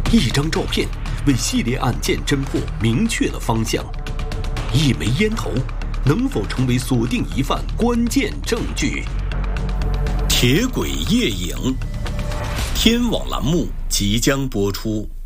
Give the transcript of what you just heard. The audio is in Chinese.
一张照片为系列案件侦破明确了方向，一枚烟头能否成为锁定疑犯关键证据？铁轨夜影，天网栏目即将播出。